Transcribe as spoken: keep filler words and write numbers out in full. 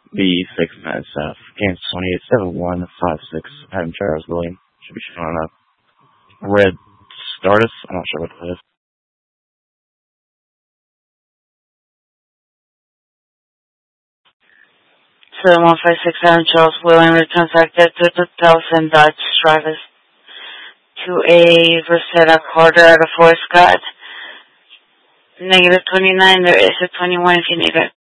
B six nine South, Kansas twenty-eight seven one five six. Adam Charles William should be showing up. Red Stardust, I'm not sure what that is. seven one five six Adam Charles William returns active to two thousand Dodge Stratus to a Rosetta Carter out of Fort Scott. Negative twenty-nine, there is a twenty-one if you need it.